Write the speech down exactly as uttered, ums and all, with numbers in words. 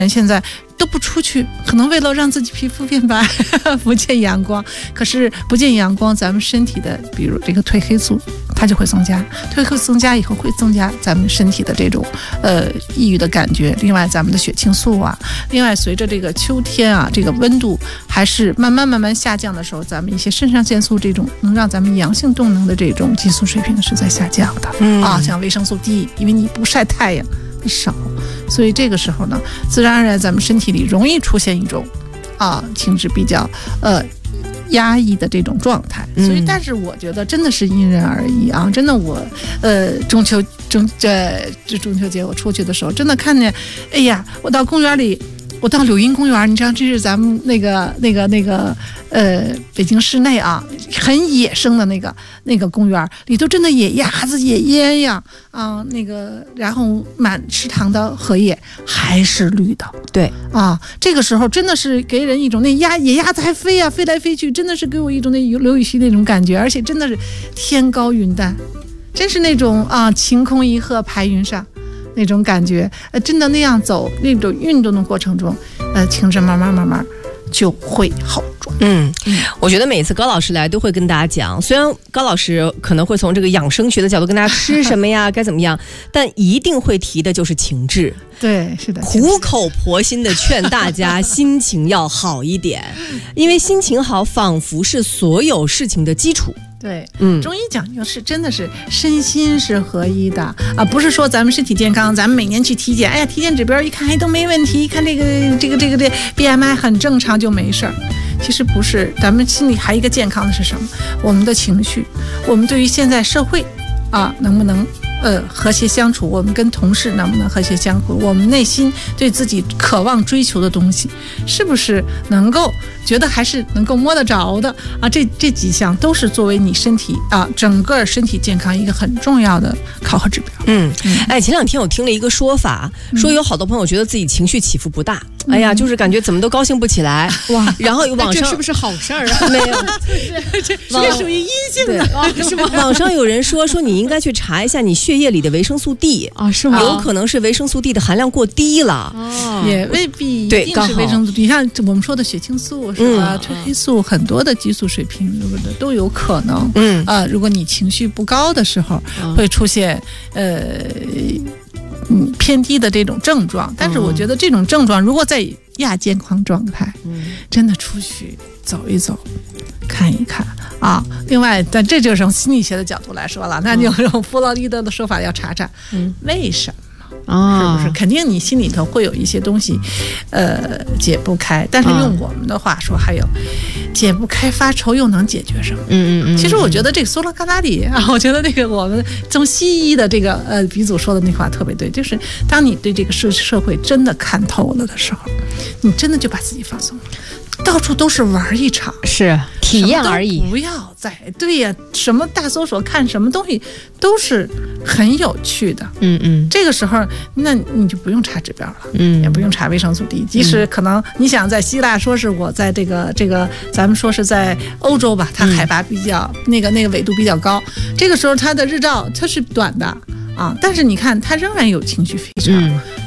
人现在都不出去，可能为了让自己皮肤变白不见阳光，可是不见阳光，咱们身体的比如这个褪黑素它就会增加，褪黑素增加以后会增加咱们身体的这种呃抑郁的感觉。另外咱们的血清素啊，另外随着这个秋天啊，这个温度还是慢慢慢慢下降的时候，咱们一些肾上腺素这种能让咱们阳性动能的这种激素水平是在下降的、嗯、啊，像维生素 D， 因为你不晒太阳少，所以这个时候呢，自然而然咱们身体里容易出现一种啊情志比较呃压抑的这种状态。所以但是我觉得真的是因人而异啊，真的我呃中秋中这这中秋节我出去的时候，真的看见，哎呀，我到公园里，我到柳荫公园，你知道这是咱们那个那个那个呃北京市内啊很野生的那个那个公园里头，真的野鸭子野鸳鸯啊，那个然后满池塘的荷叶还是绿的。 对啊，这个时候真的是给人一种那鸭野鸭子还飞啊飞来飞去，真的是给我一种那刘禹锡那种感觉，而且真的是天高云淡，真是那种啊晴空一鹤排云上那种感觉。呃，真的那样走那种运动的过程中，呃，情志慢慢慢慢就会好转。 嗯，我觉得每次高老师来都会跟大家讲，虽然高老师可能会从这个养生学的角度跟大家吃什么呀该怎么样，但一定会提的就是情志。 对，是的， 苦口婆心的劝大家心情要好一点，因为心情好仿佛是所有事情的基础。 对，嗯，中医讲究是真的是身心是合一的啊，不是说咱们身体健康，咱们每年去体检，哎呀，体检指标一看哎都没问题，一看这个这个这个这 B M I 很正常就没事儿。其实不是，咱们心里还一个健康的是什么？我们的情绪，我们对于现在社会啊能不能呃和谐相处，我们跟同事能不能和谐相处，我们内心对自己渴望追求的东西是不是能够觉得还是能够摸得着的啊，这这几项都是作为你身体啊整个身体健康一个很重要的考核指标。 嗯，哎，前两天我听了一个说法，说有好多朋友觉得自己情绪起伏不大，嗯、哎呀，就是感觉怎么都高兴不起来。哇，然后有网上、 哎、这是不是好事儿啊？ 没有， 这这属于阴性的， 是吗？网上有人说说你应该去查一下你血液里的维生素 D 啊，是吗？ 有可能是维生素 D 的含量过低了， 哦、也未必一定是维生素 D。你像我们说的血清素是吧？褪、嗯、黑素很多的激素水平都有可能。嗯啊、呃，如果你情绪不高的时候，嗯、会出现呃。嗯，偏低的这种症状，但是我觉得这种症状如果在亚健康状态，嗯，真的出去走一走，看一看啊。另外，但这就是从心理学的角度来说了，那你用弗洛伊德的说法要查查，嗯，为什么？啊，是不是？肯定你心里头会有一些东西，呃，解不开。但是用我们的话说，还有解不开发愁又能解决什么？嗯嗯嗯。其实我觉得这个苏拉卡拉里啊，我觉得那个我们从西医的这个呃鼻祖说的那话特别对，就是当你对这个社社会真的看透了的时候，你真的就把自己放松了。到处都是玩一场， 是体验而已， 不要再对呀，什么大搜索看什么东西都是很有趣的。嗯嗯，这个时候那你就不用查指标了，嗯，也不用查维生素 D。即使可能你想在希腊说是我在这个这个，咱们说是在欧洲吧，它海拔比较、嗯、那个那个纬度比较高，这个时候它的日照它是短的。啊，但是你看，他仍然有情绪非常、嗯、